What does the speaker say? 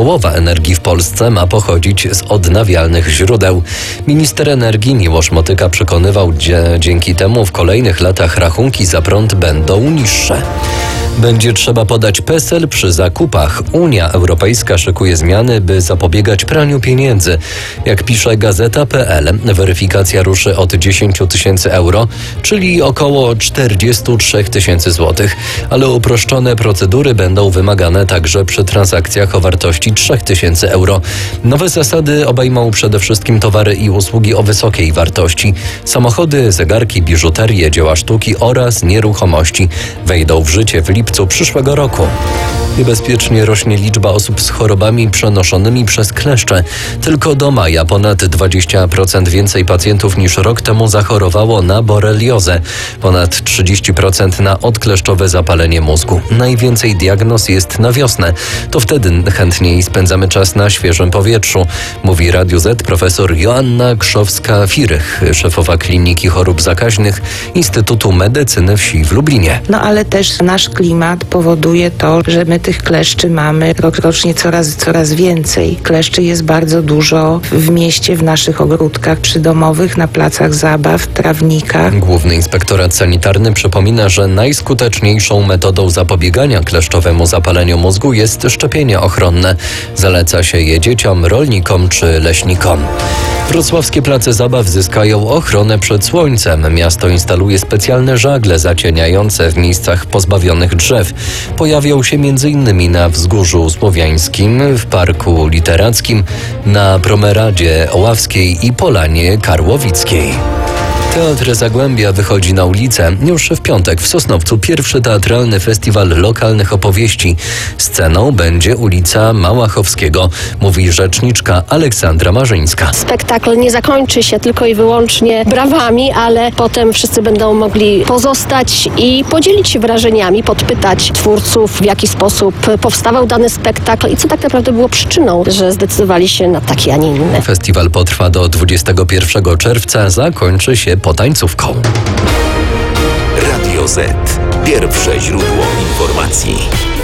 połowa energii w Polsce ma pochodzić z odnawialnych źródeł. Minister energii Miłosz Motyka przekonywał, że dzięki temu w kolejnych latach rachunki za prąd będą niższe. Będzie trzeba podać PESEL przy zakupach. Unia Europejska szykuje zmiany, by zapobiegać praniu pieniędzy. Jak pisze Gazeta.pl, weryfikacja ruszy od 10 tysięcy euro, czyli około 43 tysięcy złotych. Ale uproszczone procedury będą wymagane także przy transakcjach o wartości 3 tysięcy euro. Nowe zasady obejmą przede wszystkim towary i usługi o wysokiej wartości. Samochody, zegarki, biżuterię, dzieła sztuki oraz nieruchomości wejdą w życie w lipcu przyszłego roku. Niebezpiecznie rośnie liczba osób z chorobami przenoszonymi przez kleszcze. Tylko do maja ponad 20% więcej pacjentów niż rok temu zachorowało na boreliozę. Ponad 30% na odkleszczowe zapalenie mózgu. Najwięcej diagnoz jest na wiosnę. To wtedy chętniej spędzamy czas na świeżym powietrzu, mówi Radiu Z profesor Joanna Krzowska-Firych, szefowa Kliniki Chorób Zakaźnych Instytutu Medycyny Wsi w Lublinie. Ale też nasz klimat powoduje to, że my tych kleszczy mamy rokrocznie coraz więcej. Kleszczy jest bardzo dużo w mieście, w naszych ogródkach przydomowych, na placach zabaw, trawnikach. Główny Inspektorat Sanitarny przypomina, że najskuteczniejszą metodą zapobiegania kleszczowemu zapaleniu mózgu jest szczepienie ochronne. Zaleca się je dzieciom, rolnikom czy leśnikom. Wrocławskie place zabaw zyskają ochronę przed słońcem. Miasto instaluje specjalne żagle zacieniające w miejscach pozbawionych drzew. Pojawią się m.in. na Wzgórzu Słowiańskim, w Parku Literackim, na Promeradzie Oławskiej i Polanie Karłowickiej. Teatr Zagłębia wychodzi na ulicę. Już w piątek w Sosnowcu pierwszy teatralny festiwal lokalnych opowieści. Sceną będzie ulica Małachowskiego, mówi rzeczniczka Aleksandra Marzyńska. Spektakl nie zakończy się tylko i wyłącznie brawami, ale potem wszyscy będą mogli pozostać i podzielić się wrażeniami, podpytać twórców, w jaki sposób powstawał dany spektakl i co tak naprawdę było przyczyną, że zdecydowali się na taki, a nie inny. Festiwal potrwa do 21 czerwca, zakończy się potańcówką. Radio Z. Pierwsze źródło informacji.